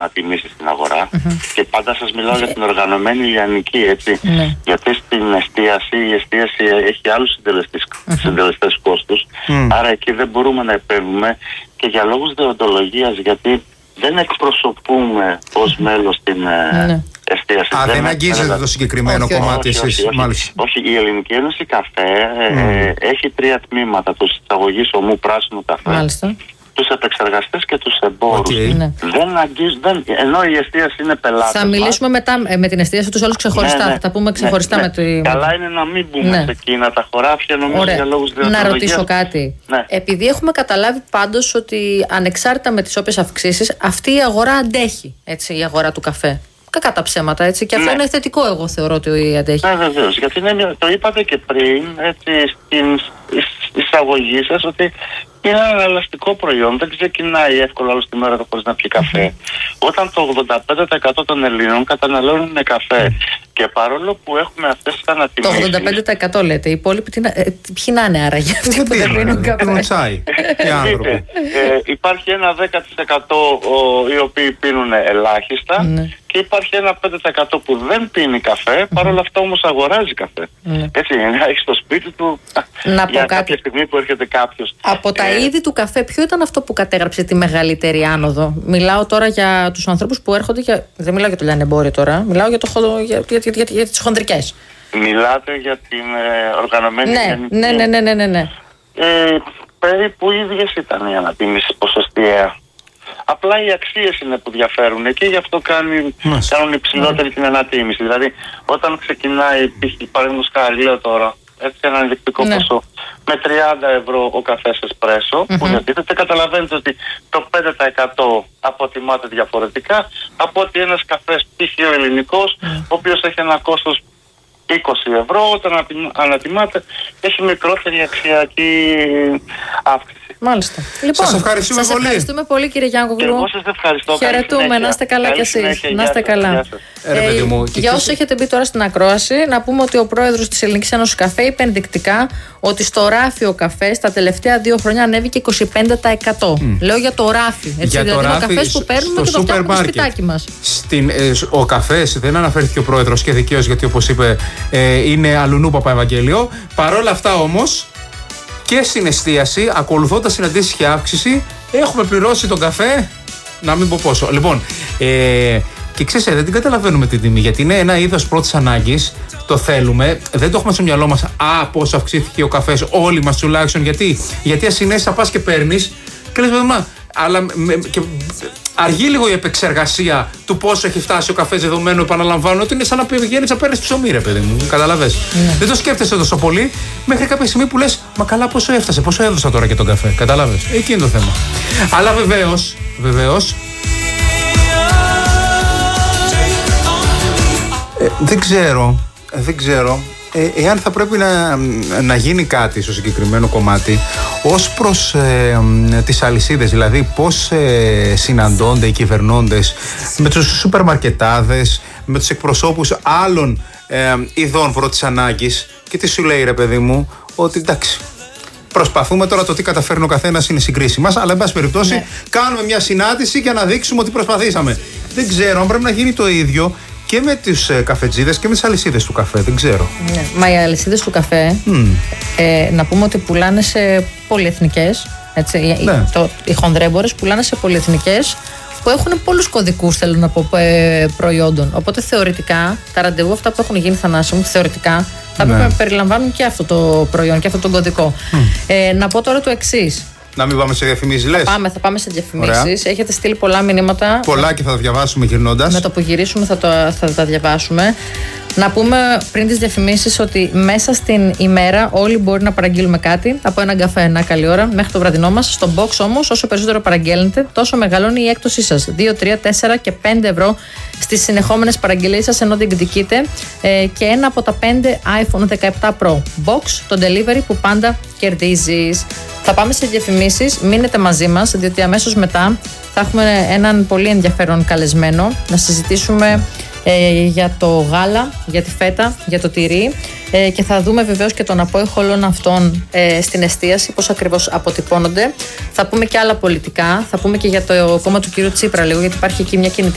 ανατιμήσεις στην αγορά και πάντα σας μιλάω για την οργανωμένη λιανική, έτσι. Γιατί στην εστίαση, η εστίαση έχει άλλους συντελεστές κόστους, άρα εκεί δεν μπορούμε να επέμβουμε και για λόγους δεοντολογίας, γιατί δεν εκπροσωπούμε ως μέλος την εστίαση. Δεν αγγίζετε το συγκεκριμένο κομμάτι εσείς, μάλιστα. Όχι, η Ελληνική Ένωση Καφέ έχει 3 τμήματα, τους εισαγωγής ομού πράσινου καφέ. Μάλιστα. Τους επεξεργαστές και τους εμπόρους. Δεν αγγίζουν, ενώ η εστίαση είναι πελάτες. Θα μιλήσουμε μετά με την εστίαση τους όλους ξεχωριστά. Θα τα πούμε ξεχωριστά με τη. Καλά είναι να μην μπούμε σε εκείνα τα χωράφια, νομίζω, για λόγους δεοντολογίας. Να ρωτήσω κάτι. Επειδή έχουμε καταλάβει πάντως ότι ανεξάρτητα με τις όποιες αυξήσεις, αυτή η αγορά αντέχει, έτσι, η αγορά του καφέ. Κακά τα ψέματα, έτσι. Και αυτό είναι θετικό, εγώ θεωρώ ότι αντέχει. Ναι, βεβαίως. Γιατί το είπατε και πριν, έτσι, στην εισαγωγή σας, ότι είναι ένα ελαστικό προϊόν. Δεν ξεκινάει εύκολα όλη τη μέρα το χωρίς να πιει καφέ. Όταν το 85% των Ελλήνων καταναλώνουν καφέ και παρόλο που έχουμε αυτές τις ανατιμήσεις. Το 85% λέτε. Οι υπόλοιποι ποιοι να είναι άραγε αυτοί που δεν πίνουν καφέ. Τσάι. Υπάρχει ένα 10% οι οποίοι πίνουν ελάχιστα. Και υπάρχει ένα 5% που δεν πίνει καφέ, παρόλα αυτά όμως αγοράζει καφέ. Έτσι, έχει στο σπίτι του για κάποια στιγμή που έρχεται κάποιος. Από τα είδη του καφέ, ποιο ήταν αυτό που κατέγραψε τη μεγαλύτερη άνοδο? Μιλάω τώρα για τους ανθρώπους που έρχονται, δεν μιλάω για το λιανεμπόριο τώρα, μιλάω για τις χονδρικές. Μιλάτε για την οργανωμένη λιανική. Ναι. Περίπου ίδιες ήταν οι ανατίμησεις ποσοστιαία. Απλά οι αξίες είναι που διαφέρουν και γι' αυτό κάνουν υψηλότερη την ανατίμηση. Δηλαδή, όταν ξεκινάει, παραδείγματος χάρη, λέω τώρα, έτσι ένα ενδεικτικό ποσό, με 30 ευρώ ο καφές εσπρέσο, που διατίθεται, καταλαβαίνετε ότι το 5% αποτιμάται διαφορετικά από ότι ένας καφές π.χ. ο ελληνικός, ο οποίος έχει ένα κόστος 20 ευρώ, όταν ανατιμάται έχει μικρότερη αξιακή αύξηση. Μάλιστα. Λοιπόν, σας ευχαριστούμε πολύ. Ευχαριστούμε πολύ, κύριε Γιάνγκογλου. Και εγώ σας ευχαριστώ. Χαιρετούμε, να είστε καλά κι εσείς. Να είστε καλά. Για όσους έχετε μπει τώρα στην ακρόαση, να πούμε ότι ο πρόεδρος της Ελληνικής Ένωσης Καφέ είπε ενδεικτικά ότι στο ράφι ο καφές τα τελευταία 2 χρόνια ανέβηκε 25%. Λέω για το ράφι. Έτσι, για δηλαδή το ο καφές που παίρνουμε και το φτιάχνουμε στο σπιτάκι μας. Ο καφές, δεν αναφέρθηκε ο πρόεδρος και δικαίως, γιατί όπως είπε είναι αλουνού Παπαευαγγέλιο. Παρόλα αυτά όμως, και στην εστίαση, ακολουθώντας την αντίστοιχη αύξηση, έχουμε πληρώσει τον καφέ, να μην πω πόσο. Λοιπόν, και ξέρετε, δεν την καταλαβαίνουμε την τιμή, γιατί είναι ένα είδος πρώτης ανάγκης, το θέλουμε, δεν το έχουμε στο μυαλό μας. Πόσο αυξήθηκε ο καφές, όλοι μας τουλάχιστον, γιατί ασυναίσθητα πας και παίρνεις και λες, αλλά και αργεί λίγο η επεξεργασία του πόσο έχει φτάσει ο καφές, δεδομένου, επαναλαμβάνω, ότι είναι σαν να πηγαίνεις να παίρνεις ψωμί, ρε παιδί μου. Καταλαβες. Δεν το σκέφτεσαι τόσο πολύ, μέχρι κάποια στιγμή που λες, μα καλά, πόσο έφτασε, πόσο έδωσα τώρα και τον καφέ. Κατάλαβες. Εκεί είναι το θέμα. Αλλά βεβαίως. Δεν ξέρω. Εάν θα πρέπει να γίνει κάτι στο συγκεκριμένο κομμάτι ως προς τις αλυσίδες, δηλαδή πώς συναντώνται οι κυβερνώντες με τους σούπερ μαρκετάδες, με τους εκπροσώπους άλλων ειδών πρώτης ανάγκης, και τι σου λέει, ρε παιδί μου, ότι εντάξει, προσπαθούμε τώρα, το τι καταφέρνει ο καθένας είναι συγκρίση μας, αλλά εν πάση περιπτώσει κάνουμε μια συνάντηση για να δείξουμε ότι προσπαθήσαμε. Δεν ξέρω αν πρέπει να γίνει το ίδιο και με τους καφετζίδες και με τις αλυσίδες του καφέ, δεν ξέρω. Μα οι αλυσίδες του καφέ, να πούμε ότι πουλάνε σε πολυεθνικές, έτσι, οι χονδρέμπορες πουλάνε σε πολυεθνικές που έχουν πολλούς κωδικούς, θέλω να πω, προϊόντων. Οπότε θεωρητικά, τα ραντεβού αυτά που έχουν γίνει, Θανάση μου, θεωρητικά θα πρέπει να περιλαμβάνουν και αυτό το προϊόν και αυτόν τον κωδικό. Να πω τώρα το εξής. Να μην πάμε σε διαφημίσεις, λες. Θα πάμε σε διαφημίσεις. Έχετε στείλει πολλά μηνύματα. Πολλά και θα τα διαβάσουμε γυρνώντας. Με το που γυρίσουμε θα τα διαβάσουμε. Να πούμε πριν τις διαφημίσεις ότι μέσα στην ημέρα όλοι μπορεί να παραγγείλουμε κάτι, από έναν καφέ, ένα καλή ώρα, μέχρι το βραδινό μας. Στο box όμως, όσο περισσότερο παραγγέλνετε, τόσο μεγαλώνει η έκπτωσή σας. 2, 3, 4 και 5 ευρώ στις συνεχόμενες παραγγελίες σας, ενώ διεκδικείτε και ένα από τα 5 iPhone 17 Pro. Box, το delivery που πάντα κερδίζεις. Θα πάμε σε διαφημίσεις, μείνετε μαζί μας, διότι αμέσως μετά θα έχουμε έναν πολύ ενδιαφέρον καλεσμένο να συζητήσουμε για το γάλα, για τη φέτα, για το τυρί και θα δούμε βεβαίως και τον απόϊχο όλων αυτών στην εστίαση, πώς ακριβώς αποτυπώνονται. Θα πούμε και άλλα πολιτικά, θα πούμε και για το κόμμα του κύριου Τσίπρα λίγο, γιατί υπάρχει εκεί μια κινητή